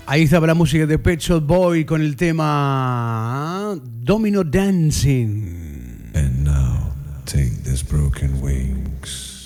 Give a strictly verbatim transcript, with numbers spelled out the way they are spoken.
Ahí estaba la música de Pet Shop Boy con el tema Domino Dancing. And now, take this broken wings